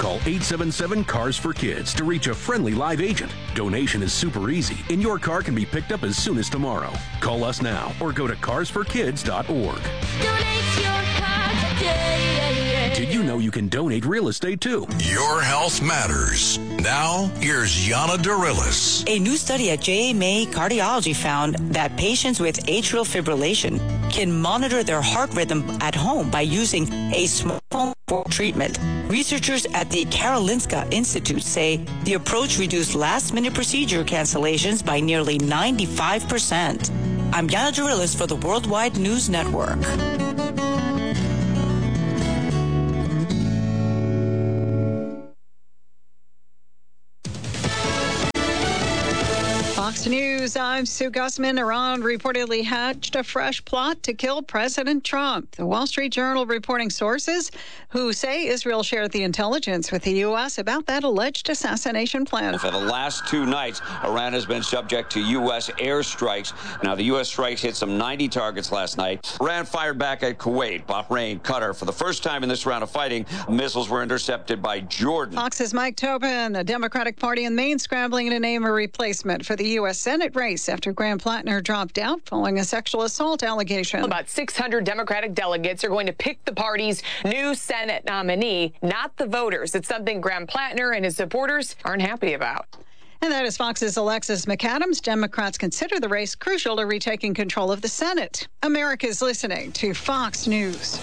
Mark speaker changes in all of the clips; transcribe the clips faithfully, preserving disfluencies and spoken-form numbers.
Speaker 1: Call eight seven seven, C A R S for Kids to reach a friendly live agent. Donation is super easy, and your car can be picked up as soon as tomorrow. Call us now or go to cars for kids dot org.
Speaker 2: Donate your car today.
Speaker 1: Did you know you can donate real estate too?
Speaker 3: Your health matters. Now, here's Yana Darilis.
Speaker 4: A new study at J M A Cardiology found that patients with atrial fibrillation can monitor their heart rhythm at home by using a smartphone for treatment. Researchers at the Karolinska Institute say the approach reduced last-minute procedure cancellations by nearly ninety-five percent. I'm Yana Darilis for the Worldwide News Network.
Speaker 5: Fox News, I'm Sue Gussman. Iran reportedly hatched a fresh plot to kill President Trump. The Wall Street Journal reporting sources who say Israel shared the intelligence with the U S about that alleged assassination plan.
Speaker 6: For the last two nights, Iran has been subject to U S airstrikes. Now, the U S strikes hit some ninety targets last night. Iran fired back at Kuwait, Bahrain, Qatar. For the first time in this round of fighting, missiles were intercepted by Jordan.
Speaker 5: Fox's Mike Tobin. The Democratic Party in Maine scrambling to name a replacement for the U S Senate race after Graham Plattner dropped out following a sexual assault allegation.
Speaker 7: About six hundred Democratic delegates are going to pick the party's new Senate nominee, not the voters. It's something Graham Plattner and his supporters aren't happy about.
Speaker 5: And that is Fox's Alexis McAdams. Democrats consider the race crucial to retaking control of the Senate. America's listening to Fox News.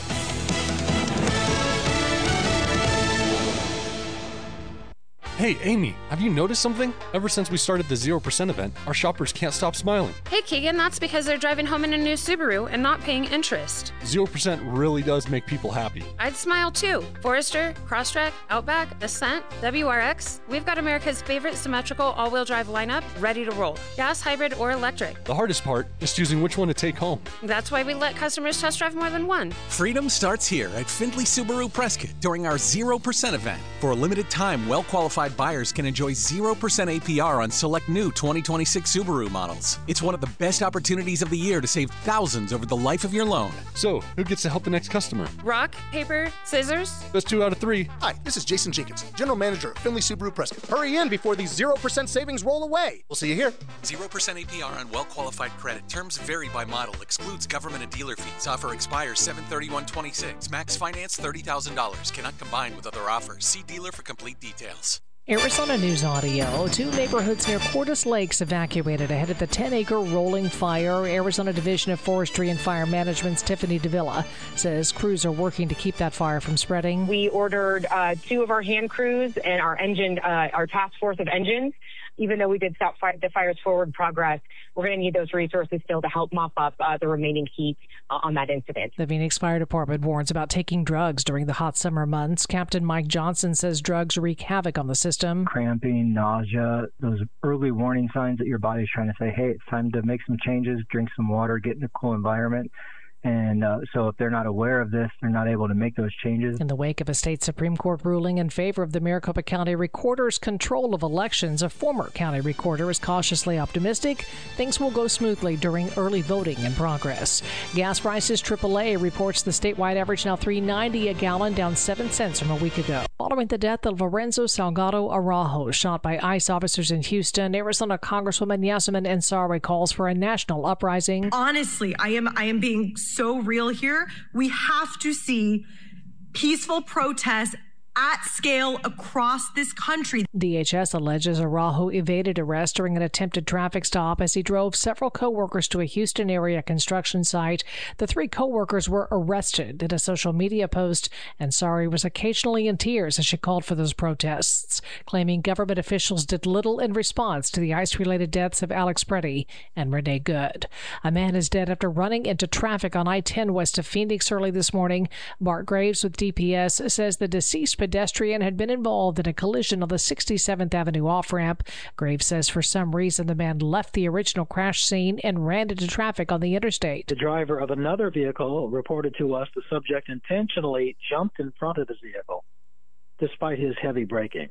Speaker 8: Hey, Amy, have you noticed something? Ever since we started the zero percent event, our shoppers can't stop smiling.
Speaker 9: Hey, Keegan, that's because they're driving home in a new Subaru and not paying interest.
Speaker 8: zero percent really does make people happy.
Speaker 9: I'd smile too. Forester, Crosstrek, Outback, Ascent, W R X. We've got America's favorite symmetrical all-wheel drive lineup ready to roll. Gas, hybrid, or electric.
Speaker 8: The hardest part is choosing which one to take home.
Speaker 9: That's why we let customers test drive more than one.
Speaker 10: Freedom starts here at Findlay Subaru Prescott during our zero percent event. For a limited time, well-qualified buyers can enjoy zero percent A P R on select new twenty twenty-six Subaru models. It's one of the best opportunities of the year to save thousands over the life of your loan.
Speaker 8: So, who gets to help the next customer?
Speaker 9: Rock, paper, scissors?
Speaker 8: That's two out of three.
Speaker 11: Hi, this is Jason Jenkins, General Manager of Findlay Subaru Prescott. Hurry in before these zero percent savings roll away. We'll see you here.
Speaker 10: zero percent A P R on well-qualified credit. Terms vary by model. Excludes government and dealer fees. Offer expires seven thirty-one twenty-six. Max finance thirty thousand dollars. Cannot combine with other offers. See dealer for complete details.
Speaker 12: Arizona News Audio. Two neighborhoods near Cordes Lakes evacuated ahead of the ten-acre rolling fire. Arizona Division of Forestry and Fire Management's Tiffany Davila says crews are working to keep that fire from spreading.
Speaker 13: We ordered uh, two of our hand crews and our engine, uh, our task force of engines. Even though we did stop fi- the fire's forward progress, we're going to need those resources still to help mop up uh, the remaining heat uh, on that incident.
Speaker 12: The Phoenix Fire Department warns about taking drugs during the hot summer months. Captain Mike Johnson says drugs wreak havoc on the system.
Speaker 14: Cramping, nausea, those early warning signs that your body's trying to say, hey, it's time to make some changes, drink some water, get in a cool environment. And uh, so if they're not aware of this, they're not able to make those changes.
Speaker 12: In the wake of a state Supreme Court ruling in favor of the Maricopa County Recorder's control of elections, a former county recorder is cautiously optimistic things will go smoothly during early voting in progress. Gas prices, triple A reports the statewide average now three ninety a gallon, down seven cents from a week ago. Following the death of Lorenzo Salgado Araujo, shot by ICE officers in Houston, Arizona Congresswoman Yasmin Ansari calls for a national uprising.
Speaker 15: Honestly, I am I am being so real here. We have to see peaceful protests at scale across this country.
Speaker 12: D H S alleges Araujo evaded arrest during an attempted traffic stop as he drove several co-workers to a Houston area construction site. The three co-workers were arrested. In a social media post, Ansari was occasionally in tears as she called for those protests, claiming government officials did little in response to the ICE-related deaths of Alex Preddy and Renee Good. A man is dead after running into traffic on I ten west of Phoenix early this morning. Bart Graves with D P S says the deceased pedestrian had been involved in a collision on the sixty-seventh Avenue off-ramp. Graves says for some reason the man left the original crash scene and ran into traffic on the interstate.
Speaker 16: The driver of another vehicle reported to us the subject intentionally jumped in front of the vehicle despite his heavy braking.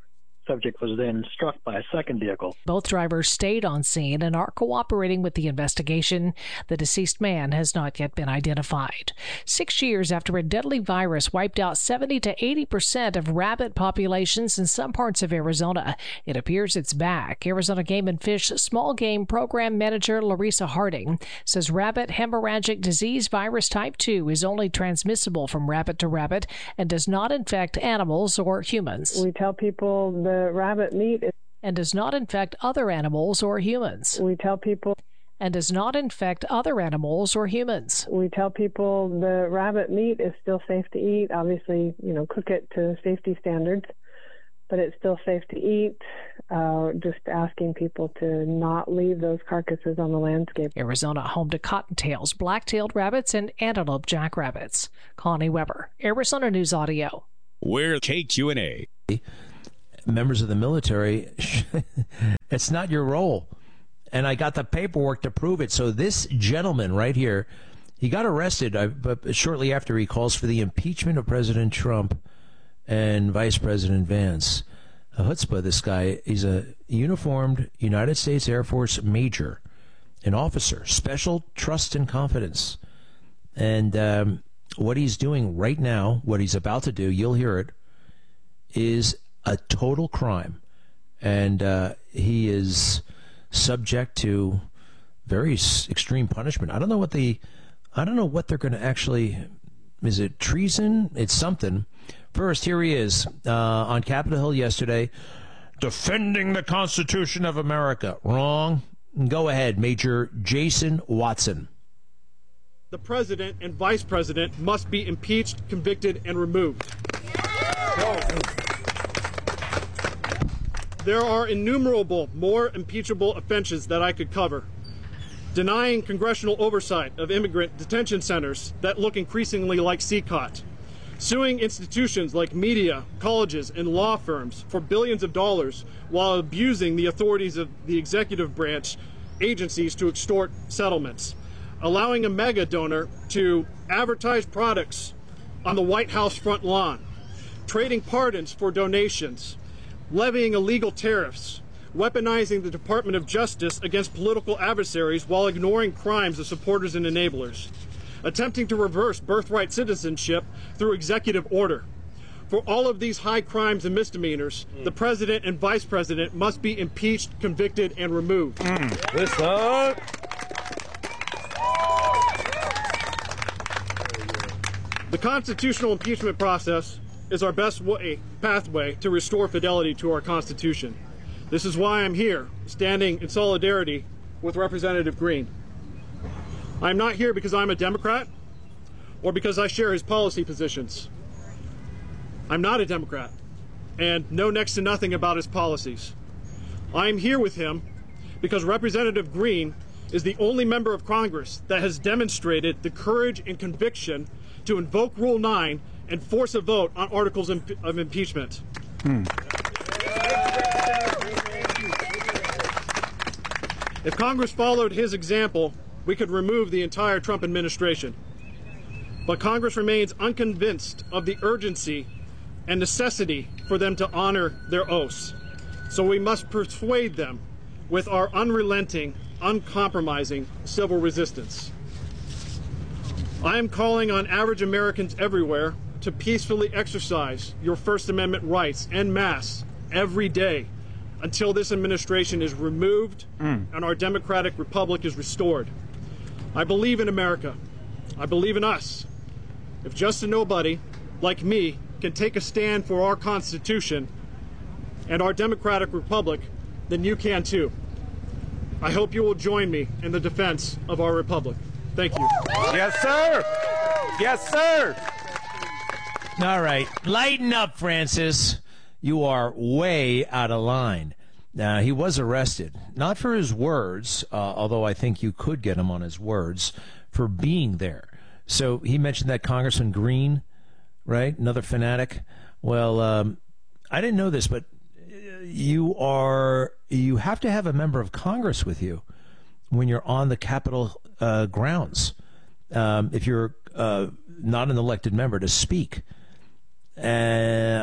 Speaker 16: subject was then struck by a second vehicle.
Speaker 12: Both drivers stayed on scene and are cooperating with the investigation. The deceased man has not yet been identified. Six years after a deadly virus wiped out seventy to eighty percent of rabbit populations in some parts of Arizona, it appears it's back. Arizona Game and Fish Small Game Program Manager Larissa Harding says rabbit hemorrhagic disease virus type two is only transmissible from rabbit to rabbit and does not infect animals or humans.
Speaker 17: We tell people the rabbit meat is
Speaker 12: and does not infect other animals or humans.
Speaker 17: We tell people
Speaker 12: and does not infect other animals or humans.
Speaker 17: We tell people the rabbit meat is still safe to eat. Obviously, you know, cook it to safety standards, but it's still safe to eat. Uh, just asking people to not leave those carcasses on the landscape.
Speaker 12: Arizona home to cottontails, black-tailed rabbits, and antelope jackrabbits. Connie Weber, Arizona News Audio.
Speaker 18: We're K Q and A.
Speaker 19: Members of the military, it's not your role. And I got the paperwork to prove it. So this gentleman right here, he got arrested uh, but shortly after he calls for the impeachment of President Trump and Vice President Vance. A chutzpah, this guy. He's a uniformed United States Air Force major, an officer, special trust and confidence. And um, what he's doing right now, what he's about to do, you'll hear it, is a total crime. And uh, he is subject to very extreme punishment. I don't know what the, I don't know what they're going to actually, is it treason? It's something. First, here he is uh, on Capitol Hill yesterday, defending the Constitution of America. Wrong. Go ahead, Major Jason Watson.
Speaker 20: The president and vice president must be impeached, convicted, and removed. There are innumerable more impeachable offenses that I could cover. Denying congressional oversight of immigrant detention centers that look increasingly like C C O T. Suing institutions like media, colleges, and law firms for billions of dollars while abusing the authorities of the executive branch agencies to extort settlements. Allowing a mega donor to advertise products on the White House front lawn. Trading pardons for donations. Levying illegal tariffs. Weaponizing the Department of Justice against political adversaries while ignoring crimes of supporters and enablers. Attempting to reverse birthright citizenship through executive order. For all of these high crimes and misdemeanors, mm. the president and vice president must be impeached, convicted, and removed. Mm.
Speaker 18: Listen.
Speaker 20: The constitutional impeachment process is our best way, pathway to restore fidelity to our Constitution. This is why I'm here, standing in solidarity with Representative Green. I'm not here because I'm a Democrat or because I share his policy positions. I'm not a Democrat and know next to nothing about his policies. I'm here with him because Representative Green is the only member of Congress that has demonstrated the courage and conviction to invoke Rule nine and force a vote on articles of impeachment. Hmm. If Congress followed his example, we could remove the entire Trump administration. But Congress remains unconvinced of the urgency and necessity for them to honor their oaths. So we must persuade them with our unrelenting, uncompromising civil resistance. I am calling on average Americans everywhere to peacefully exercise your First Amendment rights en masse every day until this administration is removed mm. and our democratic republic is restored. I believe in America. I believe in us. If just a nobody like me can take a stand for our Constitution and our democratic republic, then you can too. I hope you will join me in the defense of our republic. Thank you.
Speaker 18: Yes, sir. Yes, sir.
Speaker 19: All right. Lighten up, Francis. You are way out of line. Now, he was arrested, not for his words, uh, although I think you could get him on his words, for being there. So he mentioned that Congressman Green, right? Another fanatic. Well, um, I didn't know this, but you are you have to have a member of Congress with you when you're on the Capitol uh, grounds. Um, if you're uh, not an elected member, to speak. Uh,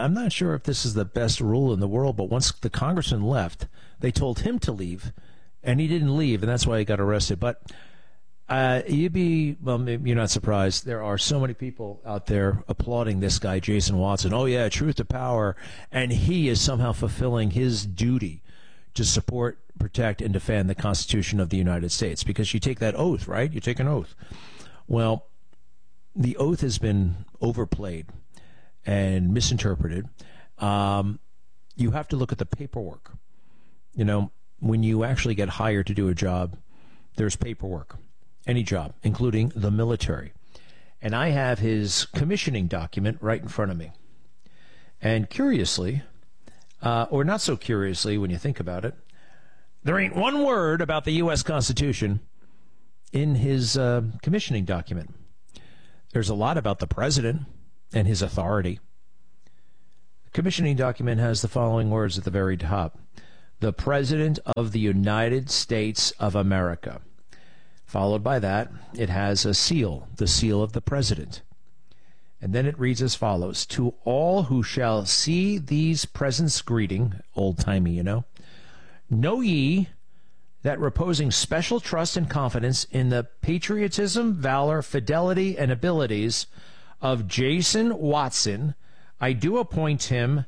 Speaker 19: I'm not sure if this is the best rule in the world, but once the congressman left, they told him to leave, and he didn't leave, and that's why he got arrested. But uh, you'd be, well, you're not surprised. There are so many people out there applauding this guy, Jason Watson. Oh, yeah, truth to power. And he is somehow fulfilling his duty to support, protect, and defend the Constitution of the United States, because you take that oath, right? You take an oath. Well, the oath has been overplayed and misinterpreted. Um, you have to look at the paperwork. You know, when you actually get hired to do a job, there's paperwork. Any job, including the military. And I have his commissioning document right in front of me. And curiously, uh, or not so curiously when you think about it, there ain't one word about the U S Constitution in his uh, commissioning document. There's a lot about the president and his authority. The commissioning document has the following words at the very top. The President of the United States of America. Followed by that, it has a seal, the seal of the President. And then it reads as follows. To all who shall see these presents greeting, old-timey, you know, know ye that reposing special trust and confidence in the patriotism, valor, fidelity, and abilities of Jason Watson, I do appoint him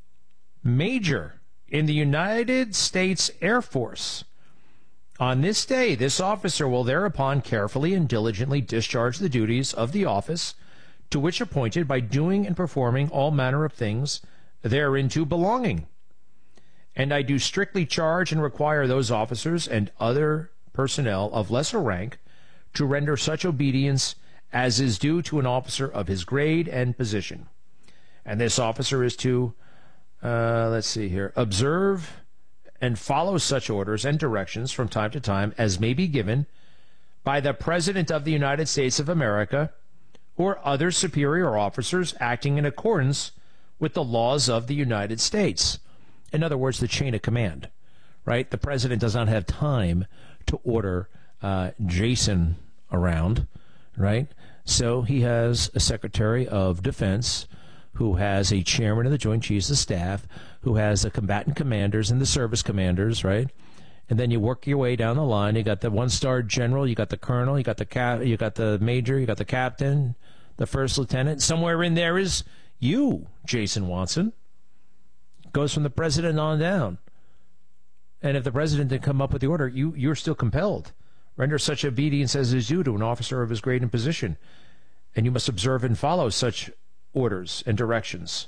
Speaker 19: Major in the United States Air Force. On this day, this officer will thereupon carefully and diligently discharge the duties of the office to which appointed by doing and performing all manner of things thereinto belonging. And I do strictly charge and require those officers and other personnel of lesser rank to render such obedience as is due to an officer of his grade and position. And this officer is to, uh, let's see here, observe and follow such orders and directions from time to time as may be given by the President of the United States of America or other superior officers acting in accordance with the laws of the United States. In other words, the chain of command, right? The President does not have time to order uh, Jason around, right? So he has a Secretary of Defense who has a chairman of the Joint Chiefs of Staff, who has the combatant commanders and the service commanders, right? And then you work your way down the line. You got the one-star general, you got the colonel, you got the cap, you got the major, you got the captain, the first lieutenant. Somewhere in there is you, Jason Watson. Goes from the president on down. And if the president didn't come up with the order, you, you're still compelled. Render such obedience as is due to an officer of his grade and position. And you must observe and follow such orders and directions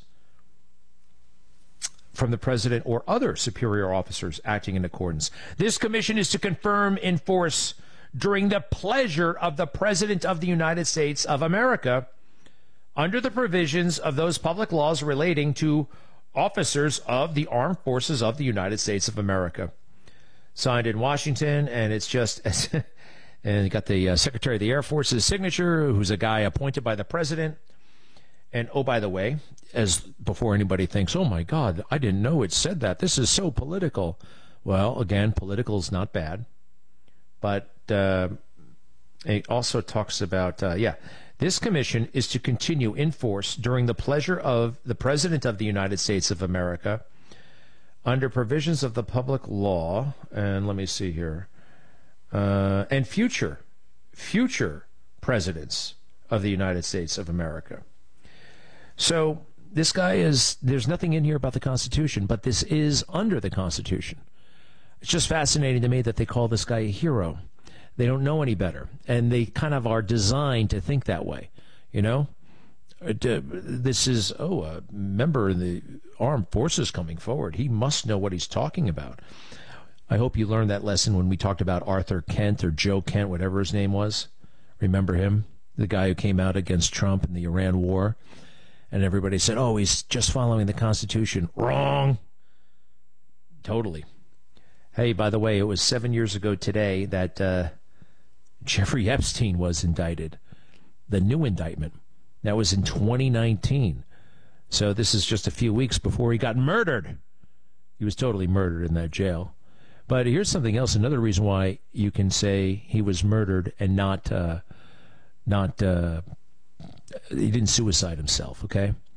Speaker 19: from the president or other superior officers acting in accordance. This commission is to confirm, enforce, during the pleasure of the President of the United States of America, under the provisions of those public laws relating to officers of the armed forces of the United States of America. Signed in Washington, and it's just, and you got the uh, Secretary of the Air Force's signature, who's a guy appointed by the president. And, oh, by the way, as before anybody thinks, oh, my God, I didn't know it said that. This is so political. Well, again, political is not bad. But uh, it also talks about, uh, yeah, this commission is to continue in force during the pleasure of the President of the United States of America under provisions of the public law, and let me see here, uh, and future, future presidents of the United States of America. So this guy is, there's nothing in here about the Constitution, but this is under the Constitution. It's just fascinating to me that they call this guy a hero. They don't know any better, and they kind of are designed to think that way, you know? This is, oh, a member of the armed forces coming forward. He must know what he's talking about. I hope you learned that lesson when we talked about Arthur Kent or Joe Kent, whatever his name was. Remember him? The guy who came out against Trump in the Iran war. And everybody said, oh, he's just following the Constitution. Wrong. Totally. Hey, by the way, it was seven years ago today that uh, Jeffrey Epstein was indicted. The new indictment. That was in twenty nineteen. So this is just a few weeks before he got murdered. He was totally murdered in that jail. But here's something else. Another reason why you can say he was murdered and not, uh, not uh, he didn't suicide himself, okay?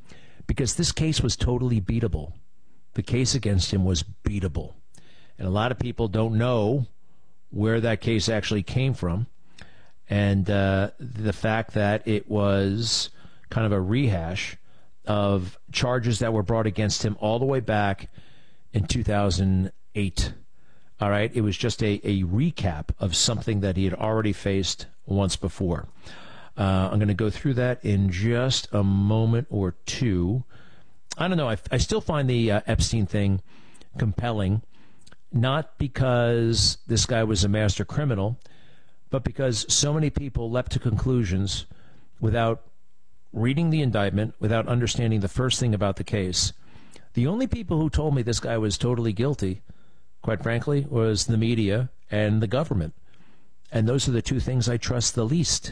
Speaker 19: because this case was totally beatable. The case against him was beatable. And a lot of people don't know where that case actually came from. And uh, the fact that it was kind of a rehash of charges that were brought against him all the way back in two thousand eight. All right? It was just a, a recap of something that he had already faced once before. Uh, I'm going to go through that in just a moment or two. I don't know. I, I still find the uh, Epstein thing compelling, not because this guy was a master criminal, but because so many people leapt to conclusions without reading the indictment, without understanding the first thing about the case. The only people who told me this guy was totally guilty, quite frankly, was the media and the government. And those are the two things I trust the least.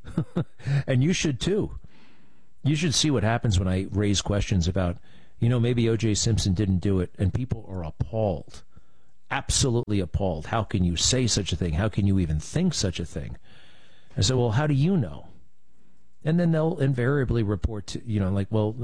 Speaker 19: And you should too. You should see what happens when I raise questions about, you know, maybe O J Simpson didn't do it, and people are appalled. Absolutely appalled. How can you say such a thing? How can you even think such a thing? I said, well, how do you know? And then they'll invariably report to, you know, like, well,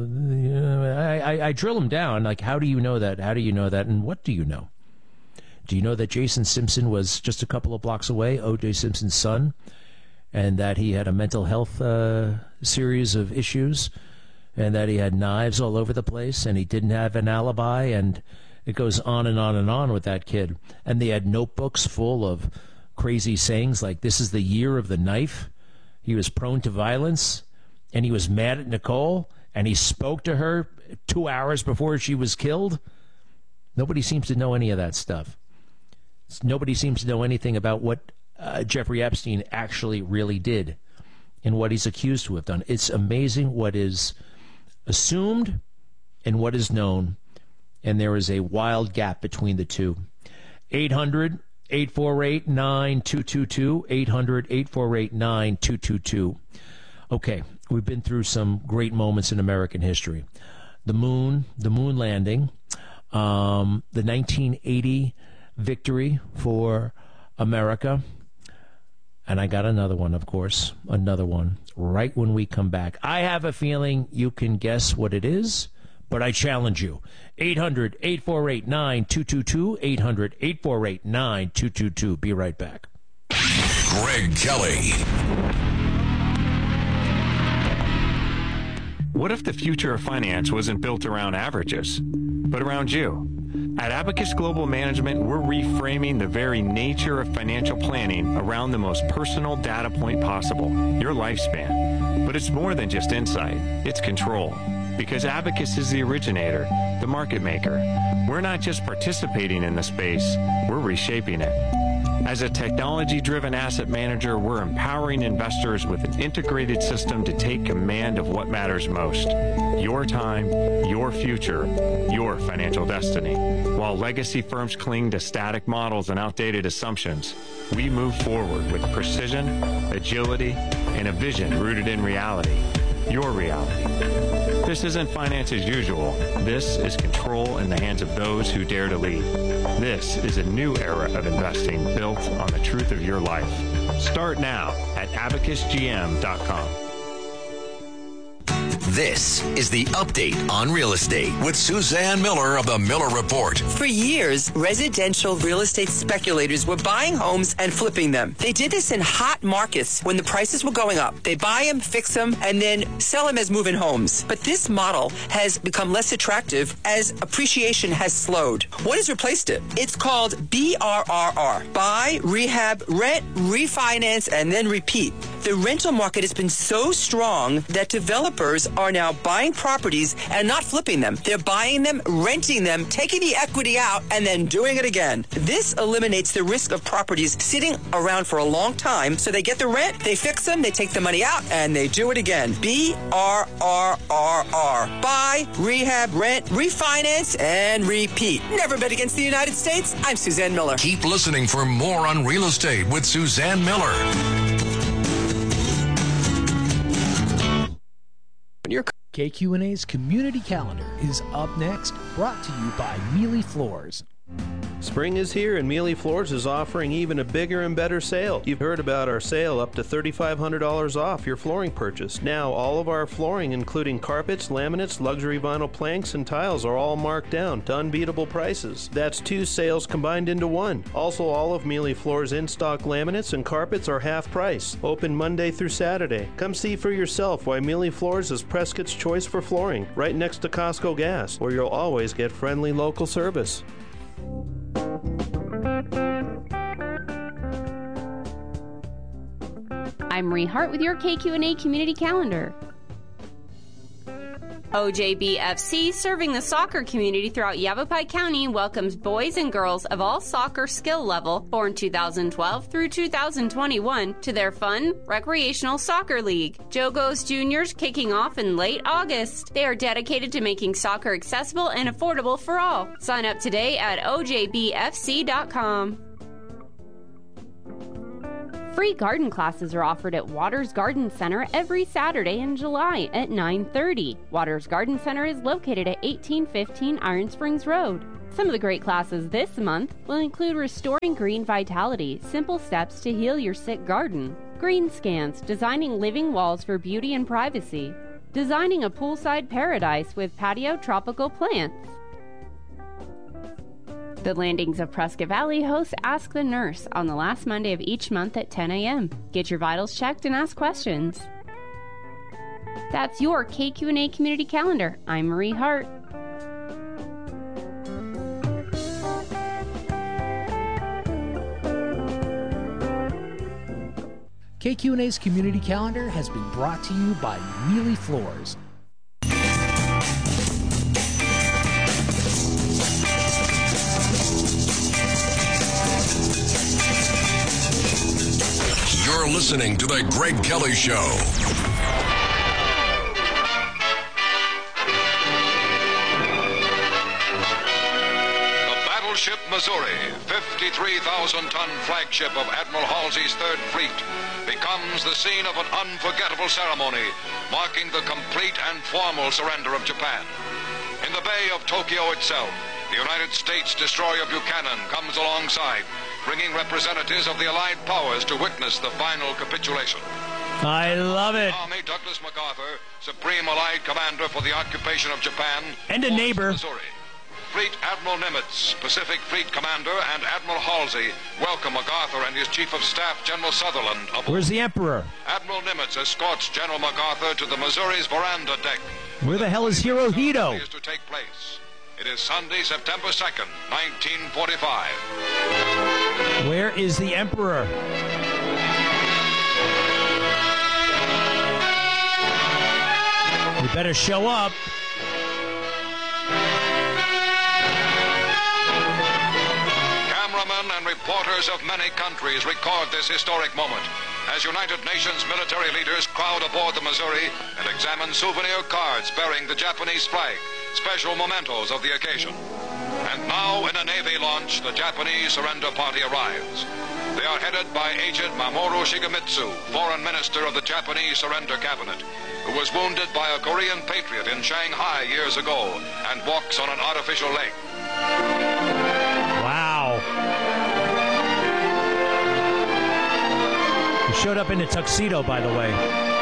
Speaker 19: I, I, I drill them down. Like, how do you know that? How do you know that? And what do you know? Do you know that Jason Simpson was just a couple of blocks away, O J Simpson's son, and that he had a mental health uh, series of issues, and that he had knives all over the place, and he didn't have an alibi, and it goes on and on and on with that kid. And they had notebooks full of crazy sayings like, this is the year of the knife. He was prone to violence, and he was mad at Nicole, and he spoke to her two hours before she was killed. Nobody seems to know any of that stuff. Nobody seems to know anything about what uh, Jeffrey Epstein actually really did and what he's accused to have done. It's amazing what is assumed and what is known, and there is a wild gap between the two. eight hundred, eight four eight, nine two two two, eight hundred, eight four eight, nine two two two. Okay, we've been through some great moments in American history. The moon, the moon landing, um, the nineteen eighty victory for America. And I got another one, of course, another one, right when we come back. I have a feeling you can guess what it is, but I challenge you. eight hundred, eight four eight, nine two two two, eight hundred, eight four eight, nine two two two. Be right back.
Speaker 3: Greg Kelly.
Speaker 21: What if the future of finance wasn't built around averages, but around you? At Abacus Global Management, we're reframing the very nature of financial planning around the most personal data point possible, your lifespan. But it's more than just insight, it's control. Because Abacus is the originator, the market maker. We're not just participating in the space, we're reshaping it. As a technology-driven asset manager, we're empowering investors with an integrated system to take command of what matters most. Your time, your future, your financial destiny. While legacy firms cling to static models and outdated assumptions, we move forward with precision, agility, and a vision rooted in reality. Your reality. This isn't finance as usual. This is control in the hands of those who dare to lead. This is a new era of investing built on the truth of your life. Start now at abacus g m dot com.
Speaker 3: This is the Update on Real Estate with Suzanne Miller of the Miller Report.
Speaker 22: For years, residential real estate speculators were buying homes and flipping them. They did this in hot markets when the prices were going up. They buy them, fix them, and then sell them as move-in homes. But this model has become less attractive as appreciation has slowed. What has replaced it? It's called B R R R. Buy, rehab, rent, refinance, and then repeat. The rental market has been so strong that developers are now buying properties and not flipping them. They're buying them, renting them, taking the equity out, and then doing it again. This eliminates the risk of properties sitting around for a long time, so they get the rent, they fix them, they take the money out, and they do it again. B R R R R. Buy, rehab, rent, refinance, and repeat. Never bet against the United States. I'm Suzanne Miller.
Speaker 3: Keep listening for more on real estate with Suzanne Miller.
Speaker 23: K Q and A's Community Calendar is up next, brought to you by Mealy Floors.
Speaker 1: Spring is here and Mealy Floors is offering even a bigger and better sale. You've heard about our sale up to three thousand five hundred dollars off your flooring purchase. Now, all of our flooring, including carpets, laminates, luxury vinyl planks, and tiles, are all marked down to unbeatable prices. That's two sales combined into one. Also, all of Mealy Floors in-stock laminates and carpets are half price. Open Monday through Saturday. Come see for yourself why Mealy Floors is Prescott's choice for flooring, right next to Costco Gas, where you'll always get friendly local service.
Speaker 2: I'm Marie Hart with your K Q and A Community Calendar. O J B F C, serving the soccer community throughout Yavapai County, welcomes boys and girls of all soccer skill level, born two thousand twelve through two thousand twenty-one, to their fun, recreational soccer league. Jogos Juniors kicking off in late August. They are dedicated to making soccer accessible and affordable for all. Sign up today at O J B F C dot com. Free garden classes are offered at Waters Garden Center every Saturday in July at nine thirty. Waters Garden Center is located at eighteen fifteen Iron Springs Road. Some of the great classes this month will include Restoring Green Vitality, Simple Steps to Heal Your Sick Garden, Green Scans, Designing Living Walls for Beauty and Privacy, Designing a Poolside Paradise with Patio Tropical Plants. The Landings of Prescott Valley hosts Ask the Nurse on the last Monday of each month at ten a.m. Get your vitals checked and ask questions. That's your K Q and A Community Calendar. I'm Marie Hart.
Speaker 23: K Q and A's Community Calendar has been brought to you by Mealy Floors.
Speaker 3: You're listening to The Greg Kelly Show.
Speaker 4: The Battleship Missouri, fifty-three thousand ton flagship of Admiral Halsey's Third Fleet, becomes the scene of an unforgettable ceremony marking the complete and formal surrender of Japan. In the Bay of Tokyo itself, the United States destroyer Buchanan comes alongside, bringing representatives of the Allied powers to witness the final capitulation.
Speaker 19: I love it.
Speaker 4: Army Douglas MacArthur, Supreme Allied Commander for the occupation of Japan,
Speaker 19: and a neighbor.
Speaker 4: Missouri. Fleet Admiral Nimitz, Pacific Fleet Commander, and Admiral Halsey welcome MacArthur and his Chief of Staff, General Sutherland. Aboard.
Speaker 19: Where's the Emperor?
Speaker 4: Admiral Nimitz escorts General MacArthur to the Missouri's veranda deck.
Speaker 19: Where the hell is Hirohito?
Speaker 4: Is to take place. It is Sunday, September second, nineteen forty-five.
Speaker 19: Where is the Emperor? You better show up.
Speaker 4: Cameramen and reporters of many countries record this historic moment as United Nations military leaders crowd aboard the Missouri and examine souvenir cards bearing the Japanese flag, special mementos of the occasion. And now, in a Navy launch, the Japanese surrender party arrives. They are headed by Agent Mamoru Shigemitsu, Foreign Minister of the Japanese Surrender Cabinet, who was wounded by a Korean patriot in Shanghai years ago and walks on an artificial leg.
Speaker 19: Wow. He showed up in a tuxedo, by the way.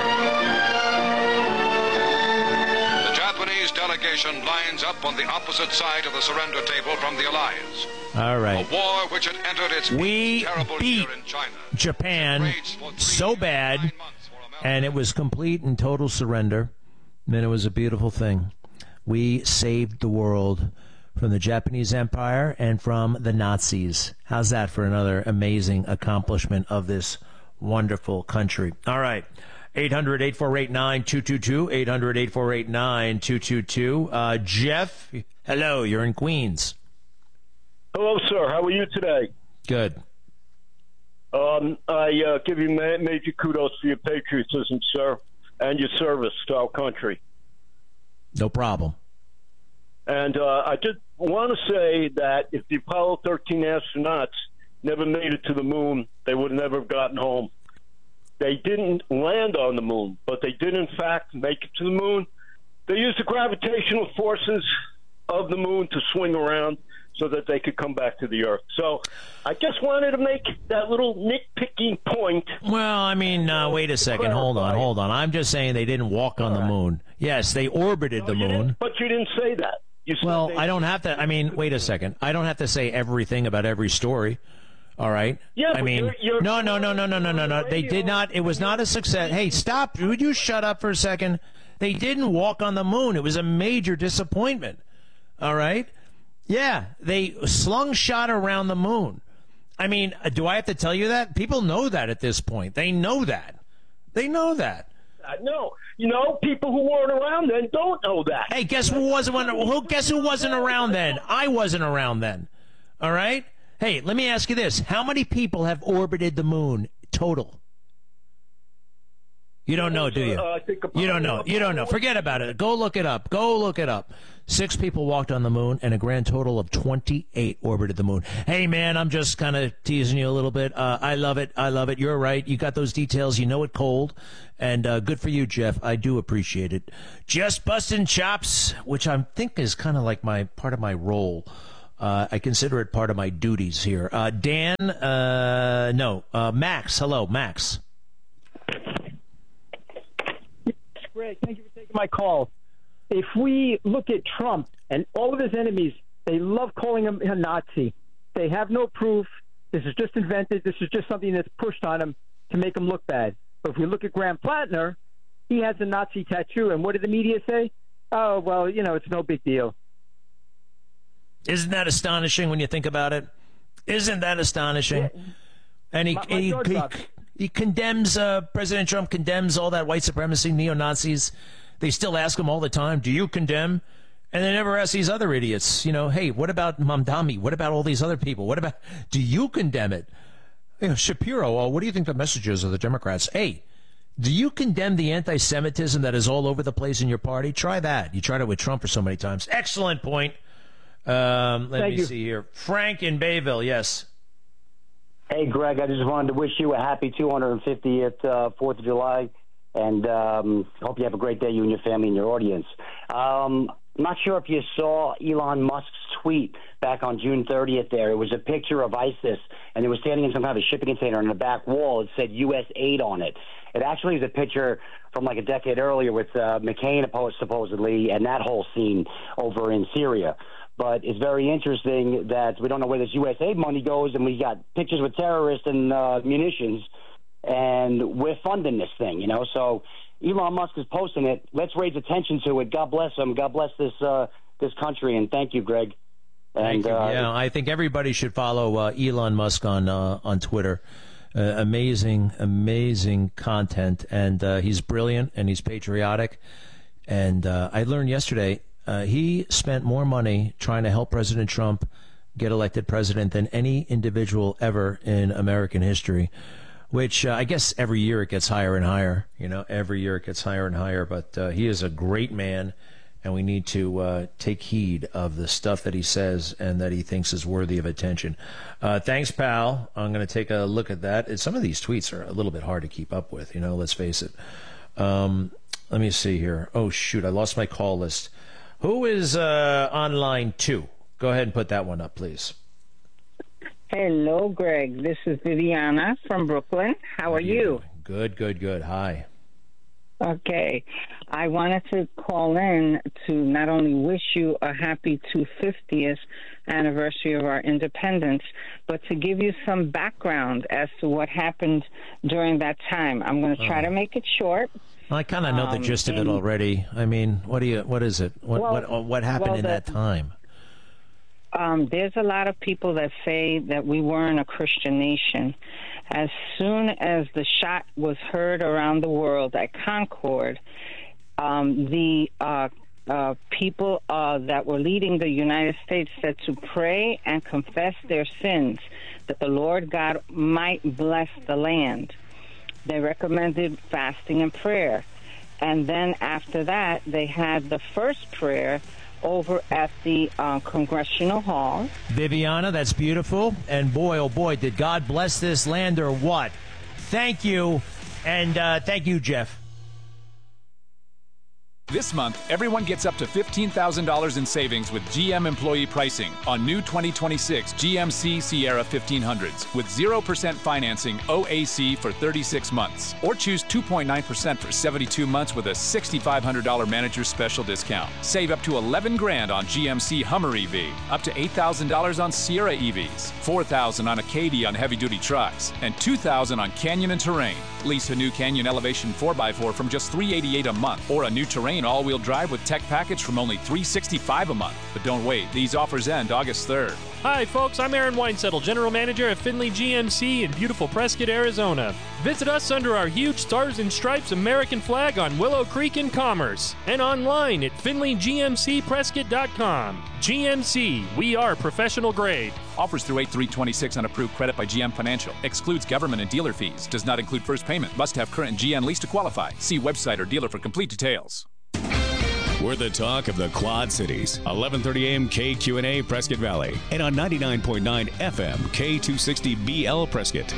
Speaker 4: The Japanese delegation lines up on the opposite side of the surrender table from the Allies.
Speaker 19: All right.
Speaker 4: A war which had entered its
Speaker 19: we
Speaker 4: terrible
Speaker 19: beat
Speaker 4: year in China.
Speaker 19: Japan so bad, and it was complete and total surrender, and it was a beautiful thing. We saved the world from the Japanese Empire and from the Nazis. How's that for another amazing accomplishment of this wonderful country? All right. eight hundred, eight four eight, nine two two two, eight hundred, eight four eight, nine two two two. Uh, Jeff, hello, you're in Queens.
Speaker 24: Hello, sir. How are you today?
Speaker 19: Good.
Speaker 24: Um, I uh, give you ma- major kudos for your patriotism, sir, and your service to our country.
Speaker 19: No problem.
Speaker 24: And uh, I just want to say that if the Apollo thirteen astronauts never made it to the moon, they would never have gotten home. They didn't land on the moon, but they did, in fact, make it to the moon. They used the gravitational forces of the moon to swing around so that they could come back to the Earth. So I just wanted to make that little nitpicking point.
Speaker 19: Well, I mean, uh, wait a second. Hold on, hold on. I'm just saying they didn't walk on the moon. Yes, they orbited the moon.
Speaker 24: But you didn't say that. You said
Speaker 19: well,
Speaker 24: they-
Speaker 19: I don't have to. I mean, wait a second. I don't have to say everything about every story. All right.
Speaker 24: Yeah,
Speaker 19: I
Speaker 24: but
Speaker 19: mean,
Speaker 24: you're- you're-
Speaker 19: no, no, no, no, no, no, no, no. They did not. It was not a success. Hey, stop. Would you shut up for a second? They didn't walk on the moon. It was a major disappointment. All right. Yeah, they slung shot around the moon. I mean, do I have to tell you that? People know that at this point. They know that. They know that.
Speaker 24: Uh, no, you know, people who weren't around then don't know that.
Speaker 19: Hey, guess who wasn't? Who? Guess who wasn't around then? I wasn't around then. All right. Hey, let me ask you this: how many people have orbited the moon total? You don't know, do you?
Speaker 24: Uh, I think
Speaker 19: You don't know. You don't know. Forget about it. Go look it up. Go look it up. Six people walked on the moon, and a grand total of twenty-eight orbited the moon. Hey, man, I'm just kind of teasing you a little bit. Uh, I love it. I love it. You're right. You got those details. You know it cold. And uh, good for you, Jeff. I do appreciate it. Just busting chops, which I think is kind of like my part of my role. Uh, I consider it part of my duties here. Uh, Dan, uh, no, uh, Max. Hello, Max.
Speaker 5: Greg, thank you for taking my call. If we look at Trump and all of his enemies, they love calling him a Nazi. They have no proof. This is just invented. This is just something that's pushed on him to make him look bad. But if we look at Graham Plattner, he has a Nazi tattoo. And what did the media say? Oh, well, you know, it's no big deal.
Speaker 19: Isn't that astonishing when you think about it? Isn't that astonishing?
Speaker 5: Yeah.
Speaker 19: And he,
Speaker 5: My- my
Speaker 19: he,
Speaker 5: jaw
Speaker 19: he,
Speaker 5: dropped.
Speaker 19: he condemns, uh, President Trump condemns all that white supremacy, neo-Nazis. They still ask him all the time, do you condemn? And they never ask these other idiots, you know, hey, what about Mamdani? What about all these other people? What about, do you condemn it? You know, Shapiro, oh, what do you think the message is of the Democrats? Hey, do you condemn the anti-Semitism that is all over the place in your party? Try that. You tried it with Trump for so many times. Excellent point. Um, let
Speaker 5: Thank
Speaker 19: me
Speaker 5: you.
Speaker 19: see here. Frank in Bayville, yes.
Speaker 6: Hey, Greg, I just wanted to wish you a happy two hundred fiftieth uh, fourth of July, and um, hope you have a great day, you and your family and your audience. Um, I'm not sure if you saw Elon Musk's tweet back on June thirtieth there. It was a picture of ISIS, and it was standing in some kind of a shipping container, and on the back wall it said U S aid on it. It actually is a picture from like a decade earlier with uh, McCain supposedly, and that whole scene over in Syria. But it's very interesting that we don't know where this U S aid money goes, and we got pictures with terrorists and uh, munitions, and we're funding this thing, you know. So Elon Musk is posting it. Let's raise attention to it. God bless him. God bless this uh, this country, and thank you, Greg. And,
Speaker 19: Thank you.
Speaker 6: Uh,
Speaker 19: Yeah, I think everybody should follow uh, Elon Musk on uh, on Twitter. Uh, amazing, amazing content, and uh, he's brilliant and he's patriotic. And uh, I learned yesterday uh, he spent more money trying to help President Trump get elected president than any individual ever in American history. Which uh, I guess every year it gets higher and higher. You know, every year it gets higher and higher. But uh, he is a great man. And we need to uh, take heed of the stuff that he says and that he thinks is worthy of attention. Uh, thanks, pal. I'm going to take a look at that. And some of these tweets are a little bit hard to keep up with, you know, let's face it. Um, let me see here. Oh, shoot, I lost my call list. Who is uh, on line two? Go ahead and put that one up, please.
Speaker 7: Hello, Greg. This is Viviana from Brooklyn. How are you?
Speaker 19: Good, good, good. Hi.
Speaker 7: Okay. I wanted to call in to not only wish you a happy two hundred fiftieth anniversary of our independence, but to give you some background as to what happened during that time. I'm going to try
Speaker 19: Oh.
Speaker 7: to make it short.
Speaker 19: I kind of know the
Speaker 7: Um,
Speaker 19: gist of it
Speaker 7: and-
Speaker 19: already. I mean, what do you? What is it? What
Speaker 7: Well-
Speaker 19: what what happened
Speaker 7: well,
Speaker 19: in
Speaker 7: the-
Speaker 19: that time?
Speaker 7: Um, there's a lot of people that say that we weren't a Christian nation. As soon as the shot was heard around the world at Concord, um, the uh, uh, people uh, that were leading the United States said to pray and confess their sins, that the Lord God might bless the land. They recommended fasting and prayer. And then after that, they had the first prayer over at the uh, Congressional Hall.
Speaker 19: Viviana, that's beautiful. And boy, oh boy, did God bless this land or what? Thank you. And uh, thank you, Jeff.
Speaker 8: This month, everyone gets up to fifteen thousand dollars in savings with G M employee pricing on new twenty twenty-six G M C Sierra fifteen hundreds with zero percent financing O A C for thirty-six months. Or choose two point nine percent for seventy-two months with a six thousand five hundred dollars manager special discount. Save up to eleven grand on G M C Hummer E V, up to eight thousand dollars on Sierra E Vs, four thousand dollars on Acadia on heavy-duty trucks, and two thousand dollars on Canyon and Terrain. Lease a new Canyon Elevation four by four from just three hundred eighty-eight dollars a month, or a new Terrain all-wheel drive with tech package from only three hundred sixty-five dollars a month. But don't wait, these offers end August third.
Speaker 9: Hi, folks. I'm Aaron Weinsettle, General Manager at Findlay G M C in beautiful Prescott, Arizona. Visit us under our huge Stars and Stripes American flag on Willow Creek in Commerce and online at finley g m c prescott dot com. G M C, we are professional grade.
Speaker 8: Offers through eight three twenty-six on approved credit by G M Financial. Excludes government and dealer fees. Does not include first payment. Must have current G M lease to qualify. See website or dealer for complete details.
Speaker 18: We're the talk of the Quad Cities. eleven thirty a.m. K Q N A Prescott Valley. And on ninety-nine point nine F M K two sixty B L Prescott.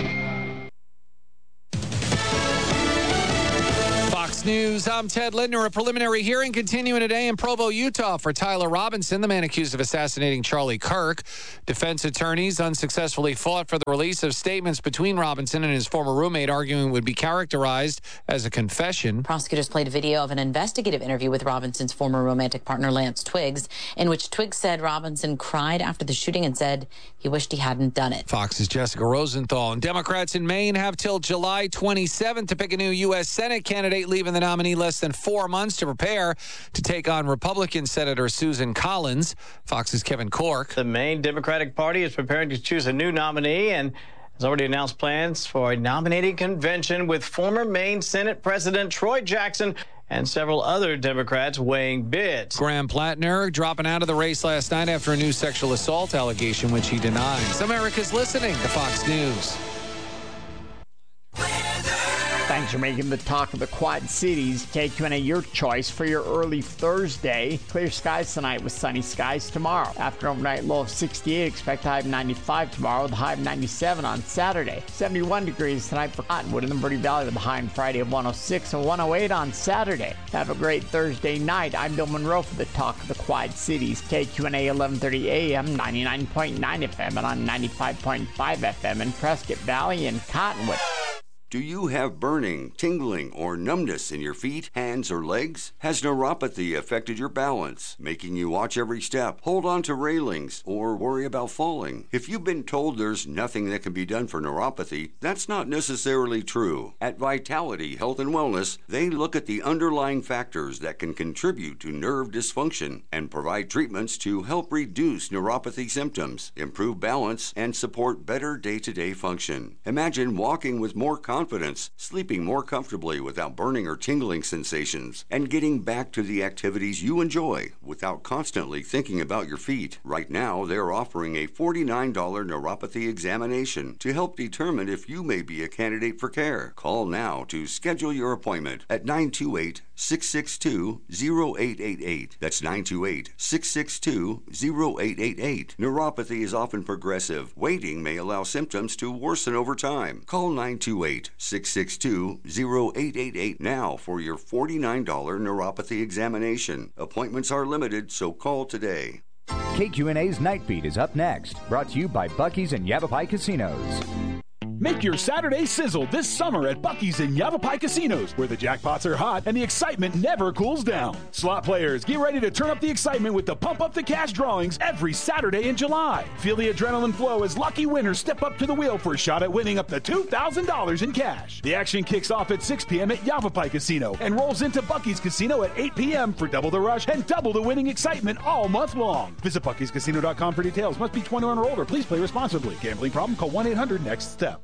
Speaker 10: Fox News, I'm Ted Lindner. A preliminary hearing continuing today in Provo, Utah for Tyler Robinson, the man accused of assassinating Charlie Kirk. Defense attorneys unsuccessfully fought for the release of statements between Robinson and his former roommate, arguing it would be characterized as a confession.
Speaker 11: Prosecutors played a video of an investigative interview with Robinson's former romantic partner, Lance Twiggs, in which Twiggs said Robinson cried after the shooting and said he wished he hadn't done it.
Speaker 10: Fox's Jessica Rosenthal. And Democrats in Maine have till July twenty-seventh to pick a new U S Senate candidate, leaving the nominee less than four months to prepare to take on Republican Senator Susan Collins. Fox's Kevin Cork.
Speaker 25: The Maine Democratic Party is preparing to choose a new nominee and has already announced plans for a nominating convention with former Maine Senate President Troy Jackson and several other Democrats weighing bids.
Speaker 10: Graham Plattner dropping out of the race last night after a new sexual assault allegation, which he denies. America's listening to Fox News.
Speaker 26: Thanks for making the talk of the Quad Cities. K Q N A, your choice for your early Thursday. Clear skies tonight with sunny skies tomorrow. After overnight low of sixty-eight, expect a high of ninety-five tomorrow with a high of ninety-seven on Saturday. seventy-one degrees tonight for Cottonwood and the Verde Valley with a high on Friday of one oh six and one oh eight on Saturday. Have a great Thursday night. I'm Bill Monroe for the talk of the Quad Cities. K Q N A eleven thirty A M, ninety-nine point nine F M and on ninety-five point five F M in Prescott Valley and Cottonwood.
Speaker 27: Do you have burning, tingling, or numbness in your feet, hands, or legs? Has neuropathy affected your balance, making you watch every step, hold on to railings, or worry about falling? If you've been told there's nothing that can be done for neuropathy, that's not necessarily true. At Vitality Health and Wellness, they look at the underlying factors that can contribute to nerve dysfunction and provide treatments to help reduce neuropathy symptoms, improve balance, and support better day-to-day function. Imagine walking with more confidence confidence, sleeping more comfortably without burning or tingling sensations, and getting back to the activities you enjoy without constantly thinking about your feet. Right now, they're offering a forty-nine dollars neuropathy examination to help determine if you may be a candidate for care. Call now to schedule your appointment at nine two eight, six six two, zero eight eight eight. That's nine two eight, six six two, zero eight eight eight. Neuropathy is often progressive. Waiting may allow symptoms to worsen over time. Call nine two eight, six six two, zero eight eight eight now for your forty-nine dollars neuropathy examination. Appointments are limited, so call today.
Speaker 28: K Q N A's Night Beat is up next, brought to you by Buc-ee's and Yavapai Casinos.
Speaker 29: Make your Saturday sizzle this summer at Buc-ee's and Yavapai Casinos, where the jackpots are hot and the excitement never cools down. Slot players, get ready to turn up the excitement with the Pump Up the Cash drawings every Saturday in July. Feel the adrenaline flow as lucky winners step up to the wheel for a shot at winning up to two thousand dollars in cash. The action kicks off at six p.m. at Yavapai Casino and rolls into Buc-ee's Casino at eight p.m. for double the rush and double the winning excitement all month long. Visit Buc Ee's Casino dot com for details. Must be twenty-one or older. Please play responsibly. Gambling problem? Call one eight hundred next step.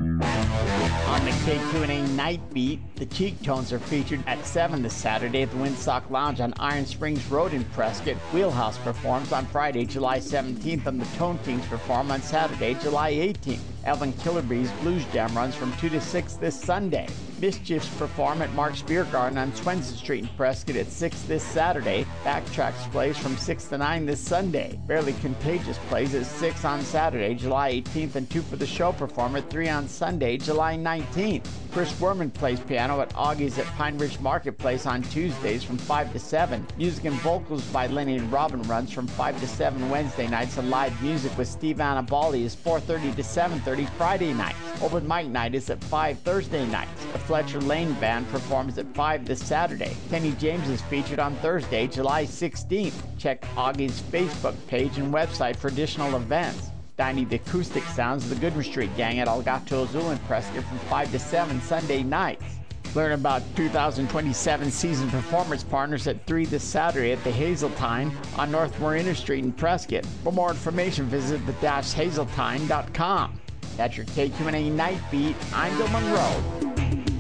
Speaker 26: On the K Q N A Night Beat, the Cheek Tones are featured at seven this Saturday at the Windsock Lounge on Iron Springs Road in Prescott. Wheelhouse performs on Friday, July seventeenth, and the Tone Kings perform on Saturday, July eighteenth. Evelyn Killerby's Blues Jam runs from two to six this Sunday. Mischiefs perform at Mark's Beer Garden on Swenson Street in Prescott at six this Saturday. Backtracks plays from six to nine this Sunday. Barely Contagious plays at six on Saturday, July eighteenth, and Two for the Show perform at three on Sunday, July nineteenth. Chris Werman plays piano at Augie's at Pine Ridge Marketplace on Tuesdays from five to seven. Music and vocals by Lenny and Robin runs from five to seven Wednesday nights, and live music with Steve Annabali is four thirty to seven thirty Friday nights. Open mic night is at five Thursday nights. The Fletcher Lane Band performs at five this Saturday. Kenny James is featured on Thursday, July sixteenth. Check Augie's Facebook page and website for additional events. Dining the acoustic sounds of the Goodman Street Gang at Elgato Azul in Prescott from five to seven Sunday nights. Learn about two thousand twenty-seven season performance partners at three this Saturday at the Hazeltine on North Marina Street in Prescott. For more information, visit the dash hazeltine dot com. That's your K Q N A Night Beat. I'm Bill Monroe.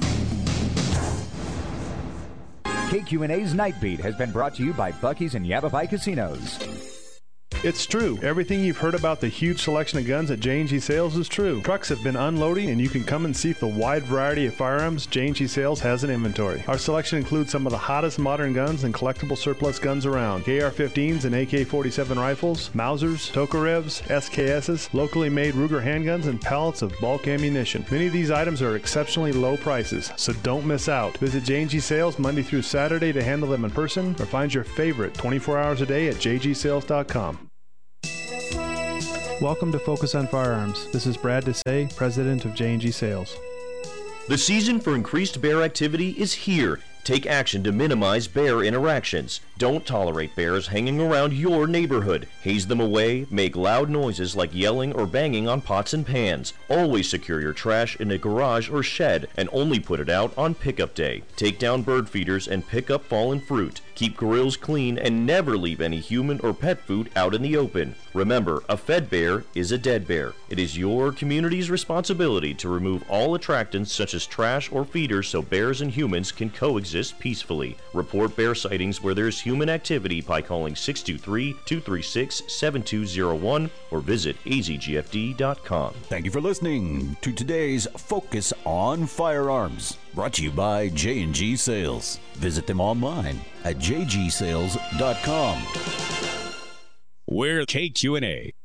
Speaker 28: K Q N A's Night Beat has been brought to you by Buc-ee's and Yavapai Casinos.
Speaker 12: It's true. Everything you've heard about the huge selection of guns at J and G Sales is true. Trucks have been unloading, and you can come and see the wide variety of firearms J and G Sales has in inventory. Our selection includes some of the hottest modern guns and collectible surplus guns around. A R fifteens and A K forty-seven rifles, Mausers, Tokarevs, S K Ss, locally made Ruger handguns, and pallets of bulk ammunition. Many of these items are exceptionally low prices, so don't miss out. Visit J and G Sales Monday through Saturday to handle them in person, or find your favorite twenty-four hours a day at j g sales dot com. Welcome to Focus on Firearms. This is Brad Desai, President of J and G Sales.
Speaker 13: The season for increased bear activity is here. Take action to minimize bear interactions. Don't tolerate bears hanging around your neighborhood. Haze them away, make loud noises like yelling or banging on pots and pans. Always secure your trash in a garage or shed, and only put it out on pickup day. Take down bird feeders and pick up fallen fruit. Keep grills clean and never leave any human or pet food out in the open. Remember, a fed bear is a dead bear. It is your community's responsibility to remove all attractants such as trash or feeders so bears and humans can coexist peacefully. Report bear sightings where there's human activity by calling six two three, two three six, seven two zero one or visit a z g f d dot com.
Speaker 18: Thank you for listening to today's Focus on Firearms, brought to you by J and G Sales. Visit them online at j g sales dot com. We're K Q N A.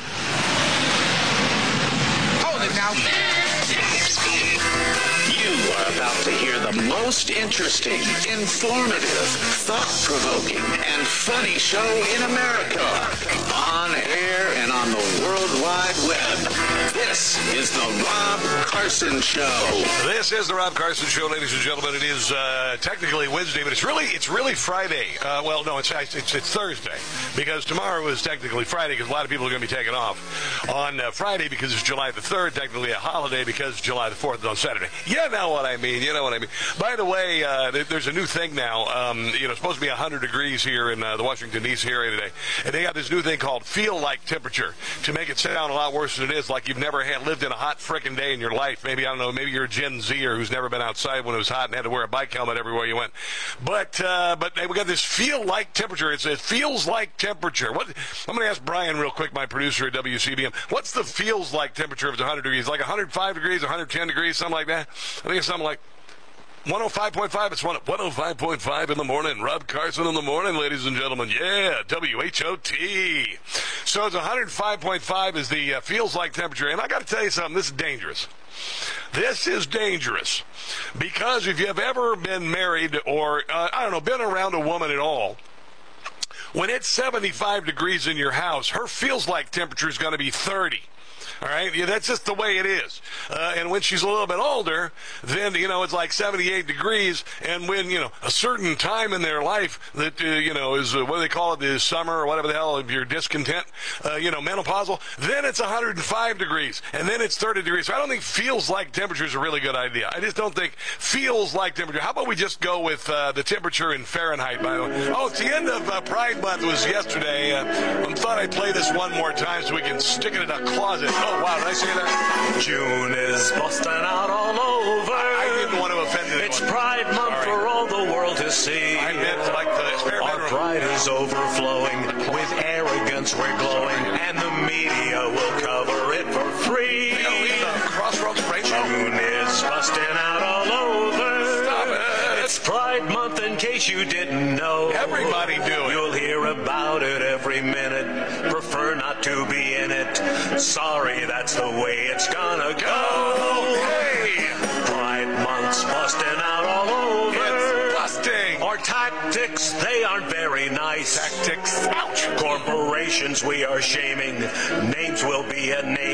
Speaker 14: Hold it now. You are about to hear the most interesting, informative, thought-provoking, and funny show in America. On air and on the World Wide Web. This is the Rob Carson Show.
Speaker 15: This is the Rob Carson Show, ladies and gentlemen. It is uh, technically Wednesday, but it's really it's really Friday. Uh, well, no, it's, it's it's Thursday, because tomorrow is technically Friday, because a lot of people are going to be taking off on uh, Friday because it's July the third, technically a holiday because July the fourth is on Saturday. You know what I mean. You know what I mean. By the way, uh, there's a new thing now. Um, you know, it's supposed to be one hundred degrees here in uh, the Washington, D C area today, and they got this new thing called feel-like temperature to make it sound a lot worse than it is, like you've never had lived in a hot frickin' day in your life. Maybe, I don't know, maybe you're a Gen Zer who's never been outside when it was hot and had to wear a bike helmet everywhere you went. But uh, but hey, we got this feel-like temperature. It's, it feels like temperature. What? I'm going to ask Brian real quick, my producer at W C B M. What's the feels-like temperature if it's one hundred degrees? Like one hundred five degrees, one hundred ten degrees, something like that? I think it's something like one oh five point five. It's one oh five point five in the morning. Rob Carson in the morning, ladies and gentlemen. Yeah, W H O T. So it's one oh five point five is the uh, feels like temperature. And I got to tell you something. This is dangerous. This is dangerous because if you've ever been married or, uh, I don't know, been around a woman at all, when it's seventy-five degrees in your house, her feels like temperature is going to be thirty. All right, yeah, that's just the way it is. Uh, and when she's a little bit older, then, you know, it's like seventy-eight degrees. And when, you know, a certain time in their life that, uh, you know, is, uh, what do they call it, the summer or whatever the hell, if you're discontent, uh, you know, menopausal, then it's one hundred five degrees. And then it's thirty degrees. So I don't think feels like temperature is a really good idea. I just don't think feels like temperature. How about we just go with uh, the temperature in Fahrenheit, by the way? Oh, it's the end of uh, Pride Month. It was yesterday. Uh, I thought I'd play this one more time so we can stick it in a closet. Oh, wow, did I say that?
Speaker 16: June is busting out all over.
Speaker 15: I, I didn't want to offend anyone.
Speaker 16: It's Pride Month Sorry. for all the world to see.
Speaker 15: I meant like the
Speaker 16: Our pride is overflowing. With arrogance we're glowing. And the media will cover it for free.
Speaker 15: You know,
Speaker 16: case you didn't know.
Speaker 15: Everybody do it.
Speaker 16: You'll hear about it every minute. Prefer not to be in it. Sorry, that's the way it's gonna go.
Speaker 15: Hey!
Speaker 16: Pride Month's busting out all over.
Speaker 15: It's busting.
Speaker 16: Our tactics, they aren't very nice.
Speaker 15: Tactics. Ouch.
Speaker 16: Corporations we are shaming. Names will be a name.